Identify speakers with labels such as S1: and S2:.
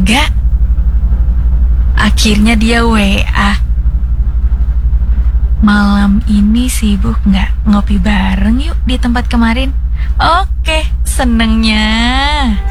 S1: enggak. Akhirnya dia WA. Malam ini sibuk nggak? Ngopi bareng yuk di tempat kemarin. Oke, senengnya.